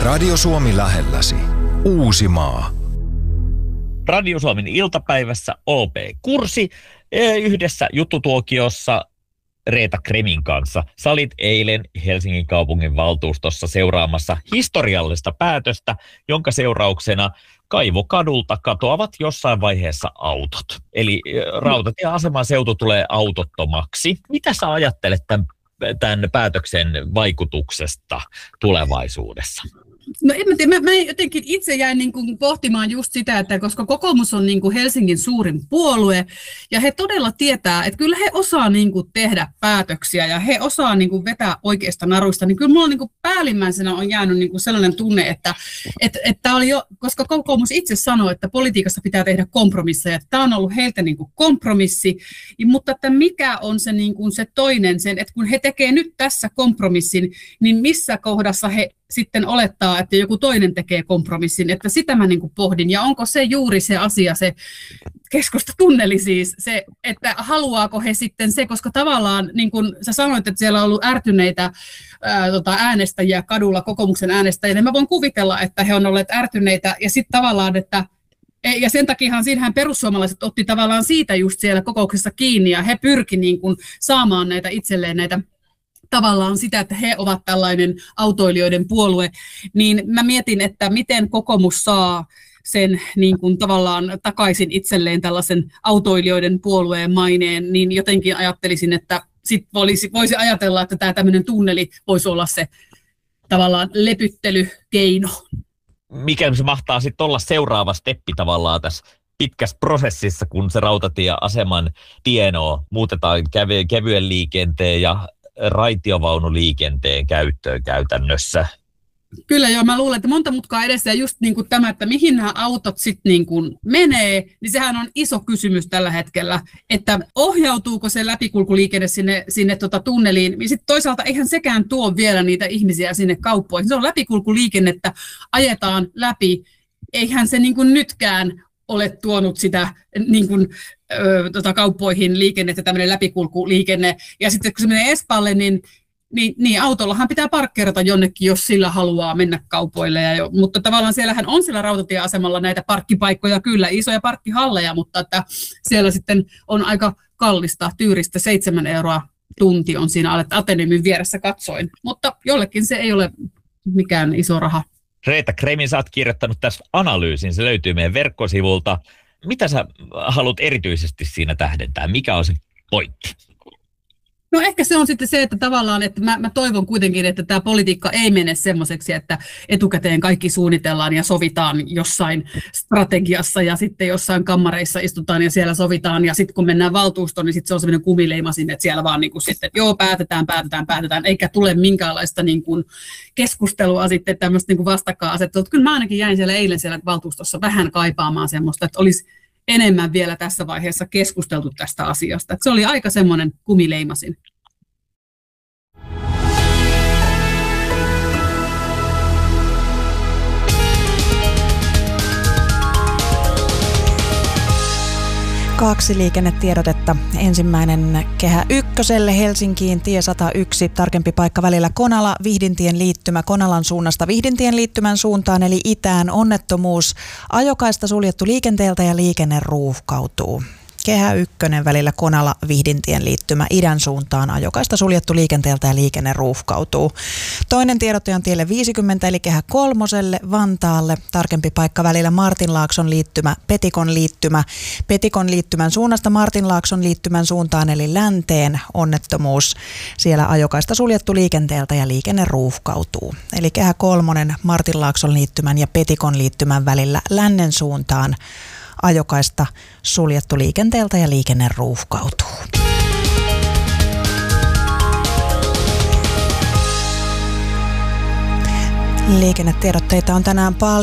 Radio Suomi lähelläsi. Uusimaa. Radio Suomen iltapäivässä OP Kursi yhdessä juttutuokiossa Reetta Kremin kanssa. Sä olit eilen Helsingin kaupungin valtuustossa seuraamassa historiallista päätöstä, jonka seurauksena Kaivokadulta katoavat jossain vaiheessa autot. Eli rautatieaseman seutu tulee autottomaksi. Mitä sä ajattelet tämän päätöksen vaikutuksesta tulevaisuudessa? No en mä tiedä, mä jotenkin itse jäin niin kuin pohtimaan just sitä, että koska kokoomus on niin kuin Helsingin suurin puolue ja he todella tietää, että kyllä he osaa niin kuin tehdä päätöksiä ja he osaa niin kuin vetää oikeista naruista, niin kyllä mulla niin kuin päällimmäisenä on jäänyt niin kuin sellainen tunne, että oli jo, koska kokoomus itse sanoi, että politiikassa pitää tehdä kompromisseja, että tämä on ollut heiltä niin kuin kompromissi, mutta että mikä on se, niin kuin se toinen sen, että kun he tekee nyt tässä kompromissin, niin missä kohdassa he sitten olettaa, että joku toinen tekee kompromissin, että sitä mä niin kuin pohdin. Ja onko se juuri se asia, se keskustatunneli siis, se, että haluaako he sitten se, koska tavallaan, niin kuin sä sanoit, että siellä on ollut ärtyneitä äänestäjiä kadulla, kokoomuksen äänestäjiä, niin mä voin kuvitella, että he on olleet ärtyneitä, ja sitten tavallaan, että ja sen takiahan siinähän perussuomalaiset otti tavallaan siitä just siellä kokouksessa kiinni, ja he pyrki niin kuin saamaan näitä itselleen näitä tavallaan sitä, että he ovat tällainen autoilijoiden puolue, niin mä mietin, että miten kokoomus saa sen niin kuin tavallaan takaisin itselleen tällaisen autoilijoiden puolueen maineen, niin jotenkin ajattelisin, että sit voisi ajatella, että tämä tämmöinen tunneli voisi olla se tavallaan lepyttelykeino. Mikä se mahtaa sitten olla seuraava steppi tavallaan tässä pitkässä prosessissa, kun se rautatieaseman tienoa muutetaan kevyen liikenteen ja raitiovaunuliikenteen käyttöön käytännössä? Kyllä joo, mä luulen, että monta mutkaa edessä ja just niin kuin tämä, että mihin nämä autot sitten niin kuin menee, niin sehän on iso kysymys tällä hetkellä, että ohjautuuko se läpikulkuliikenne sinne tunneliin, niin sitten toisaalta eihän sekään tuo vielä niitä ihmisiä sinne kauppoihin. Se on läpikulkuliikennettä, ajetaan läpi, eihän se niin kuin nytkään ole tuonut sitä niin kuin, kauppoihin liikennettä, tämmöinen läpikulkuliikenne. Ja sitten kun se menee Espaalle, niin autollahan pitää parkkeerata jonnekin, jos sillä haluaa mennä kaupoille. Mutta tavallaan siellähän on siellä rautatieasemalla näitä parkkipaikkoja, kyllä isoja parkkihalleja, mutta että siellä sitten on aika kallista tyyristä 7 euroa tunti on siinä Ateneumin vieressä katsoin. Mutta jollekin se ei ole mikään iso raha. Reetta Kremin, sä oot kirjoittanut tässä analyysin, se löytyy meidän verkkosivulta. Mitä sä haluat erityisesti siinä tähdentää? Mikä on se pointti? No ehkä se on sitten se, että tavallaan, että mä toivon kuitenkin, että tämä politiikka ei mene semmoiseksi, että etukäteen kaikki suunnitellaan ja sovitaan jossain strategiassa ja sitten jossain kammareissa istutaan ja siellä sovitaan ja sitten kun mennään valtuustoon, niin sitten se on semmoinen kumileima sinne, että siellä vaan niin kuin sitten, että joo, päätetään, eikä tule minkäänlaista niin kuin keskustelua sitten tämmöistä niin kuin vastakkainasettelua. Kyllä mä ainakin jäin siellä eilen siellä valtuustossa vähän kaipaamaan semmoista, että olisi enemmän vielä tässä vaiheessa keskusteltu tästä asiasta. Että se oli aika semmoinen kumileimasin. Kaksi liikennetiedotetta. Ensimmäinen Kehä Ykköselle Helsinkiin, tie 101, tarkempi paikka välillä Konala-Vihdintien liittymä, Konalan suunnasta Vihdintien liittymän suuntaan, eli itään onnettomuus. Ajokaista suljettu liikenteeltä ja liikenne ruuhkautuu. Kehä Ykkönen välillä Konala-Vihdintien liittymä idän suuntaan, ajokaista suljettu liikenteeltä ja liikenne ruuhkautuu. Toinen tiedote on tielle 50 eli Kehä Kolmoselle Vantaalle, tarkempi paikka välillä Martinlaakson liittymä, Petikon liittymän suunnasta Martinlaakson liittymän suuntaan eli länteen onnettomuus. Siellä ajokaista suljettu liikenteeltä ja liikenne ruuhkautuu. Eli Kehä Kolmonen Martinlaakson liittymän ja Petikon liittymän välillä lännen suuntaan. Ajokaista suljettu liikenteeltä ja liikenne ruuhkautuu. Liikennetiedotteita on tänään paljon.